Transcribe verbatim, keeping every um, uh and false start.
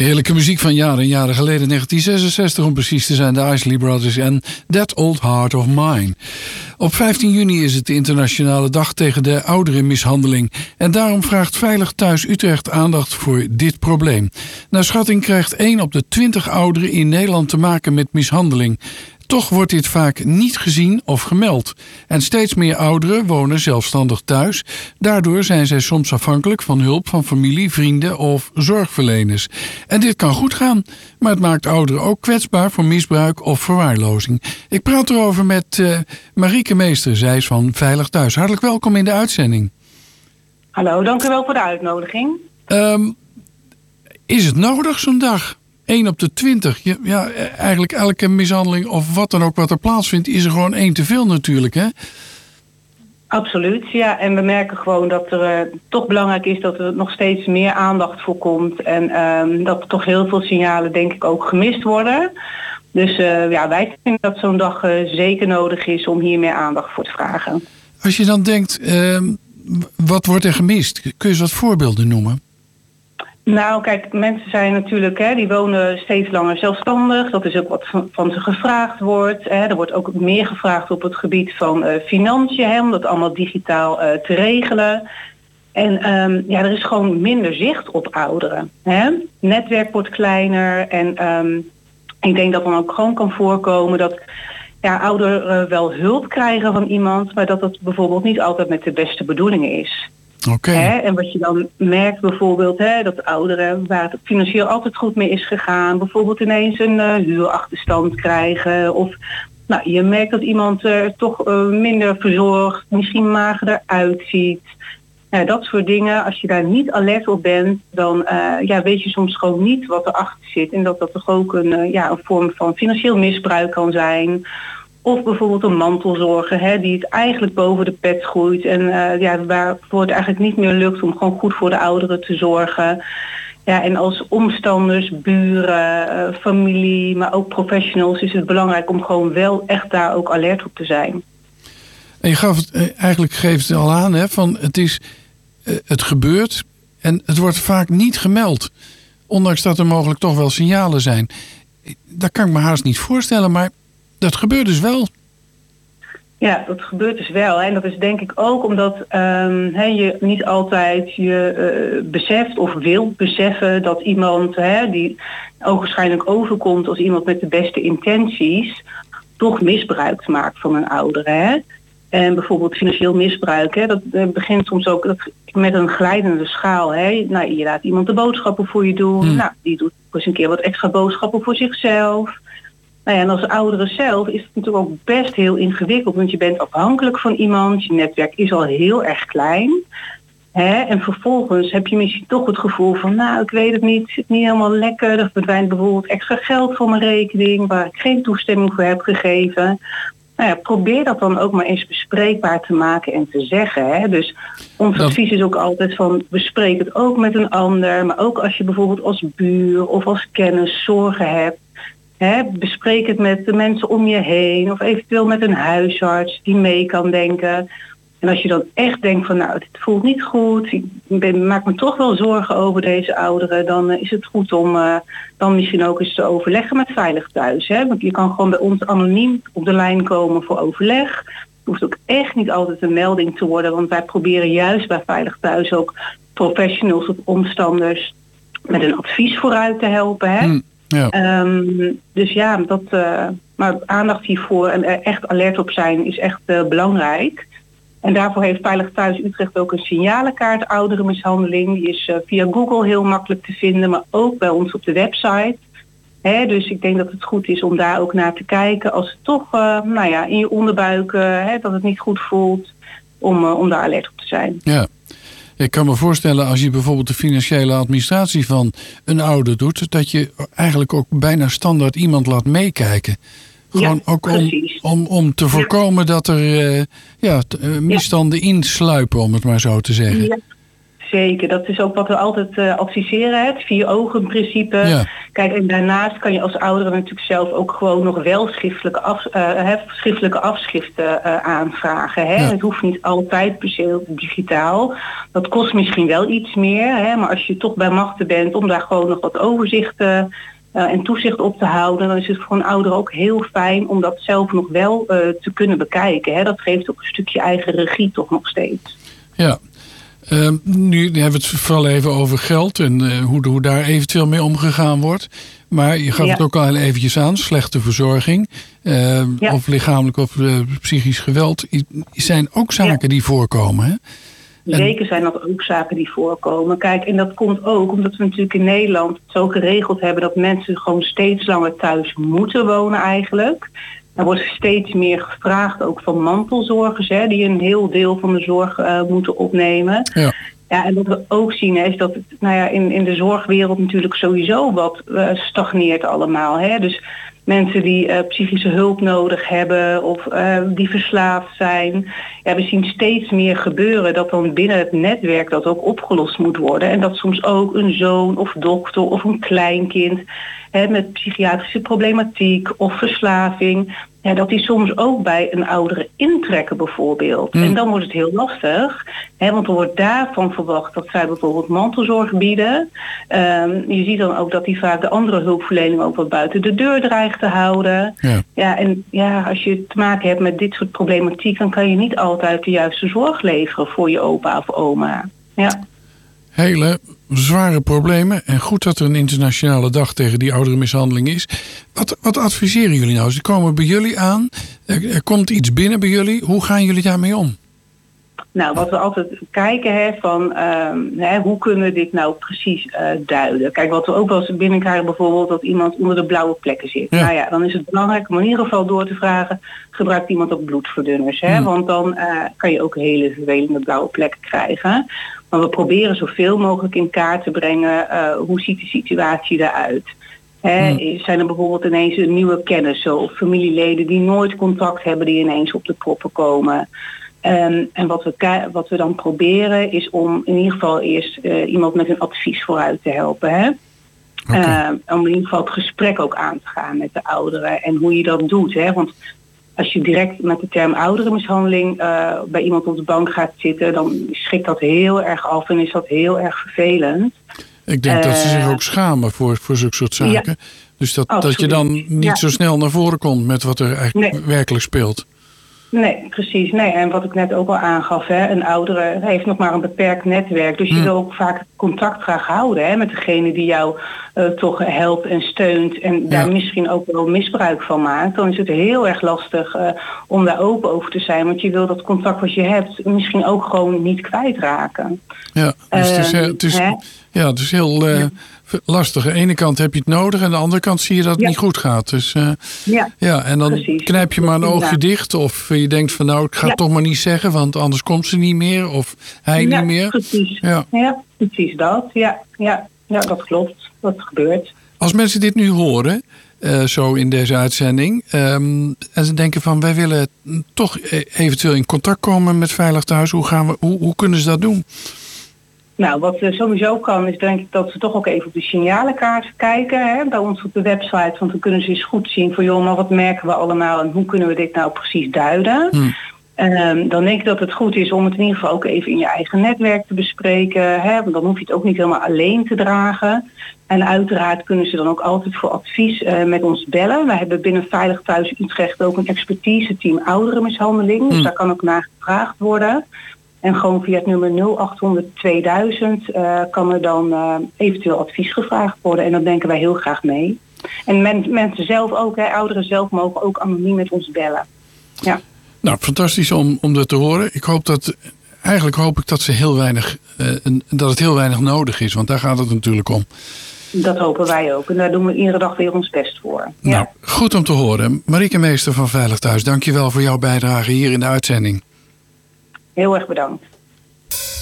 Heerlijke muziek van jaren en jaren geleden, negentien zesenzestig om precies te zijn, de Isley Brothers en That Old Heart of Mine. Op vijftien juni is het de internationale dag tegen de ouderenmishandeling. En daarom vraagt Veilig Thuis Utrecht aandacht voor dit probleem. Naar schatting krijgt één op de twintig ouderen in Nederland te maken met mishandeling. Toch wordt dit vaak niet gezien of gemeld. En steeds meer ouderen wonen zelfstandig thuis. Daardoor zijn zij soms afhankelijk van hulp van familie, vrienden of zorgverleners. En dit kan goed gaan, maar het maakt ouderen ook kwetsbaar voor misbruik of verwaarlozing. Ik praat erover met uh, Marieke Meester, zij is van Veilig Thuis. Hartelijk welkom in de uitzending. Hallo, dank u wel voor de uitnodiging. Um, is het nodig zo'n dag? één op de twintig. Ja, eigenlijk elke mishandeling of wat dan ook wat er plaatsvindt, is er gewoon één te veel natuurlijk, hè? Absoluut, ja. En we merken gewoon dat er uh, toch belangrijk is dat er nog steeds meer aandacht voor komt. En uh, dat er toch heel veel signalen, denk ik, ook gemist worden. Dus uh, ja, wij vinden dat zo'n dag uh, zeker nodig is om hier meer aandacht voor te vragen. Als je dan denkt, uh, wat wordt er gemist? Kun je eens wat voorbeelden noemen? Nou, kijk, mensen zijn natuurlijk, hè, die wonen steeds langer zelfstandig. Dat is ook wat van, van ze gevraagd wordt. Hè. Er wordt ook meer gevraagd op het gebied van uh, financiën, hè, om dat allemaal digitaal uh, te regelen. En um, ja, er is gewoon minder zicht op ouderen. Hè. Netwerk wordt kleiner en um, ik denk dat dan ook gewoon kan voorkomen dat ja, ouderen wel hulp krijgen van iemand, maar dat dat bijvoorbeeld niet altijd met de beste bedoelingen is. Okay. Hè, en wat je dan merkt bijvoorbeeld, hè, dat ouderen waar het financieel altijd goed mee is gegaan, bijvoorbeeld ineens een uh, huurachterstand krijgen. Of nou, je merkt dat iemand er uh, toch uh, minder verzorgd, misschien magerder uitziet. Ja, dat soort dingen, als je daar niet alert op bent, dan uh, ja, weet je soms gewoon niet wat erachter zit. En dat dat toch ook een, uh, ja, een vorm van financieel misbruik kan zijn. Of bijvoorbeeld een mantelzorger, hè, die het eigenlijk boven de pet groeit. En uh, ja, waarvoor het eigenlijk niet meer lukt om gewoon goed voor de ouderen te zorgen. Ja, en als omstanders, buren, uh, familie, maar ook professionals is het belangrijk om gewoon wel echt daar ook alert op te zijn. En je gaf het, eigenlijk geeft het al aan, hè, van het is, uh, het gebeurt en het wordt vaak niet gemeld. Ondanks dat er mogelijk toch wel signalen zijn. Dat kan ik me haast niet voorstellen, maar dat gebeurt dus wel. Ja, dat gebeurt dus wel. Hè. En dat is denk ik ook omdat um, he, je niet altijd je uh, beseft of wilt beseffen dat iemand hè, die ogenschijnlijk overkomt als iemand met de beste intenties, toch misbruik maakt van een oudere. Hè. En bijvoorbeeld financieel misbruik, hè, dat uh, begint soms ook dat, met een glijdende schaal. Hè. Nou, je laat iemand de boodschappen voor je doen. Hmm. Nou, die doet eens een keer wat extra boodschappen voor zichzelf. Nou ja, en als ouderen zelf is het natuurlijk ook best heel ingewikkeld, want je bent afhankelijk van iemand, je netwerk is al heel erg klein. Hè? En vervolgens heb je misschien toch het gevoel van, nou, ik weet het niet, het zit niet helemaal lekker. Er verdwijnt bijvoorbeeld extra geld van mijn rekening waar ik geen toestemming voor heb gegeven. Nou ja, probeer dat dan ook maar eens bespreekbaar te maken en te zeggen. Hè? Dus ons dat... advies is ook altijd van, bespreek het ook met een ander, maar ook als je bijvoorbeeld als buur of als kennis zorgen hebt. He, bespreek het met de mensen om je heen of eventueel met een huisarts die mee kan denken. En als je dan echt denkt van nou, het voelt niet goed, ik ben, maak me toch wel zorgen over deze ouderen, dan uh, is het goed om uh, dan misschien ook eens te overleggen met Veilig Thuis. Hè? Want je kan gewoon bij ons anoniem op de lijn komen voor overleg. Het hoeft ook echt niet altijd een melding te worden, want wij proberen juist bij Veilig Thuis ook professionals of omstanders met een advies vooruit te helpen. Hè? Mm. Ja. Um, dus ja, dat, uh, maar aandacht hiervoor en er echt alert op zijn is echt uh, belangrijk. En daarvoor heeft Veilig Thuis Utrecht ook een signalenkaart ouderenmishandeling. Die is uh, via Google heel makkelijk te vinden, maar ook bij ons op de website. Hè, dus ik denk dat het goed is om daar ook naar te kijken als het toch uh, nou ja, in je onderbuik uh, hè, dat het niet goed voelt, om, uh, om daar alert op te zijn. Ja. Ik kan me voorstellen als je bijvoorbeeld de financiële administratie van een ouder doet, dat je eigenlijk ook bijna standaard iemand laat meekijken. Gewoon ja, ook om, om, om te voorkomen ja. dat er uh, ja, uh, misstanden ja. insluipen, om het maar zo te zeggen. Ja. Zeker, dat is ook wat we altijd uh, adviseren, het vier ogen principe. Ja. Kijk, en daarnaast kan je als ouderen natuurlijk zelf ook gewoon nog wel schriftelijke, af, uh, schriftelijke afschriften uh, aanvragen. Hè? Ja. Het hoeft niet altijd per se digitaal. Dat kost misschien wel iets meer, hè? Maar als je toch bij machten bent om daar gewoon nog wat overzicht uh, uh, en toezicht op te houden, dan is het voor een ouder ook heel fijn om dat zelf nog wel uh, te kunnen bekijken. Hè? Dat geeft ook een stukje eigen regie toch nog steeds. Ja. Uh, nu hebben we het vooral even over geld en uh, hoe, hoe daar eventueel mee omgegaan wordt. Maar je gaf ja. het ook al eventjes aan, slechte verzorging. Uh, ja. Of lichamelijk of uh, psychisch geweld. Zijn ook zaken ja. die voorkomen, hè? Zeker zijn dat ook zaken die voorkomen. Kijk, en dat komt ook omdat we natuurlijk in Nederland het zo geregeld hebben dat mensen gewoon steeds langer thuis moeten wonen eigenlijk. Er wordt steeds meer gevraagd ook van mantelzorgers, hè, die een heel deel van de zorg uh, moeten opnemen. Ja. Ja, en wat we ook zien is dat het nou ja, in, in de zorgwereld natuurlijk sowieso wat uh, stagneert allemaal. Hè. Dus mensen die uh, psychische hulp nodig hebben of uh, die verslaafd zijn. Ja, we zien steeds meer gebeuren dat dan binnen het netwerk dat ook opgelost moet worden. En dat soms ook een zoon of dochter of een kleinkind hè, met psychiatrische problematiek of verslaving, ja, dat die soms ook bij een oudere intrekken bijvoorbeeld. Mm. En dan wordt het heel lastig, hè, want er wordt daarvan verwacht dat zij bijvoorbeeld mantelzorg bieden. Um, je ziet dan ook dat die vaak de andere hulpverlening ook wat buiten de deur dreigt te houden. Ja. Ja, en ja, als je te maken hebt met dit soort problematiek, dan kan je niet altijd de juiste zorg leveren voor je opa of oma. Ja. Hele zware problemen. En goed dat er een internationale dag tegen die ouderenmishandeling is. Wat, wat adviseren jullie nou? Ze komen bij jullie aan. Er, er komt iets binnen bij jullie. Hoe gaan jullie daarmee om? Nou, wat we altijd kijken, hè, van um, hè, hoe kunnen we dit nou precies uh, duiden? Kijk, wat we ook wel eens binnenkrijgen bijvoorbeeld dat iemand onder de blauwe plekken zit. Ja. Nou ja, dan is het belangrijk om in ieder geval door te vragen, gebruikt iemand ook bloedverdunners? Hè? Hmm. Want dan uh, kan je ook hele vervelende blauwe plekken krijgen. Maar we proberen zoveel mogelijk in kaart te brengen, uh, hoe ziet de situatie eruit? Hè, hmm. Zijn er bijvoorbeeld ineens nieuwe kennissen of familieleden die nooit contact hebben, die ineens op de proppen komen? Um, en wat we, wat we dan proberen is om in ieder geval eerst uh, iemand met een advies vooruit te helpen. Hè? Okay. Uh, om in ieder geval het gesprek ook aan te gaan met de ouderen en hoe je dat doet. Hè? Want als je direct met de term ouderenmishandeling uh, bij iemand op de bank gaat zitten, dan schrikt dat heel erg af en is dat heel erg vervelend. Ik denk uh, dat ze zich ook schamen voor, voor zulke soort zaken. Ja, dus dat, dat je dan niet ja. zo snel naar voren komt met wat er eigenlijk nee. werkelijk speelt. Nee, precies. Nee, en wat ik net ook al aangaf, hè, een oudere heeft nog maar een beperkt netwerk. Dus je hmm. wil ook vaak contact graag houden hè, met degene die jou uh, toch helpt en steunt en daar ja. misschien ook wel misbruik van maakt. Dan is het heel erg lastig uh, om daar open over te zijn. Want je wil dat contact wat je hebt misschien ook gewoon niet kwijtraken. Ja, dus uh, het is, het is, ja, het is heel uh, ja. lastig. Aan de ene kant heb je het nodig en aan de andere kant zie je dat het ja. niet goed gaat. Dus, uh, ja. ja, en dan Precies. knijp je maar een oogje ja. dicht of je denkt van nou, ik ga ja. het toch maar niet zeggen, want anders komt ze niet meer of hij ja, niet meer. Precies. Ja. ja, precies dat. Ja, ja, ja, dat klopt. Dat gebeurt. Als mensen dit nu horen, uh, zo in deze uitzending, um, en ze denken van wij willen toch eventueel in contact komen met Veilig Thuis, hoe, gaan we, hoe, hoe kunnen ze dat doen? Nou, wat uh, sowieso kan is denk ik dat ze toch ook even op de signalenkaart kijken hè, bij ons op de website. Want dan kunnen ze eens goed zien van joh, maar wat merken we allemaal en hoe kunnen we dit nou precies duiden. Hmm. Um, dan denk ik dat het goed is om het in ieder geval ook even in je eigen netwerk te bespreken. Hè, want dan hoef je het ook niet helemaal alleen te dragen. En uiteraard kunnen ze dan ook altijd voor advies uh, met ons bellen. Wij hebben binnen Veilig Thuis Utrecht ook een expertise team ouderenmishandeling. Hmm. Dus daar kan ook naar gevraagd worden. En gewoon via het nummer nul achthonderd tweeduizend uh, kan er dan uh, eventueel advies gevraagd worden. En dat denken wij heel graag mee. En men, mensen zelf ook, hè, ouderen zelf mogen ook anoniem met ons bellen. Ja. Nou, fantastisch om, om dat te horen. Ik hoop dat, eigenlijk hoop ik dat, ze heel weinig, uh, dat het heel weinig nodig is. Want daar gaat het natuurlijk om. Dat hopen wij ook. En daar doen we iedere dag weer ons best voor. Ja. Nou, goed om te horen. Marieke Meester van Veilig Thuis, dank je wel voor jouw bijdrage hier in de uitzending. Heel erg bedankt.